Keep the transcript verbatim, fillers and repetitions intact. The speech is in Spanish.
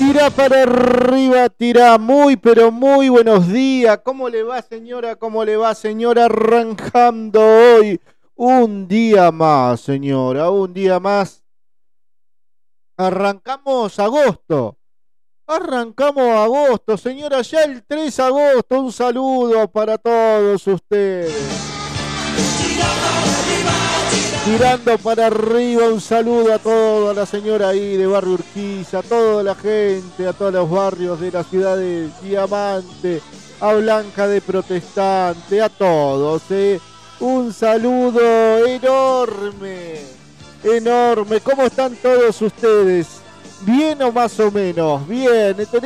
Tira para arriba, tira. Muy, pero muy buenos días. ¿Cómo le va, señora? ¿Cómo le va, señora? Arrancando hoy un día más, señora. Un día más. Arrancamos agosto. Arrancamos agosto, señora. Ya el tres de agosto. Un saludo para todos ustedes. Tirando para arriba, un saludo a toda la señora ahí de Barrio Urquiza, a toda la gente, a todos los barrios de la ciudad de Diamante, a Blanca de Protestante, a todos, ¿eh? Un saludo enorme, enorme. ¿Cómo están todos ustedes? ¿Bien o más o menos? Bien.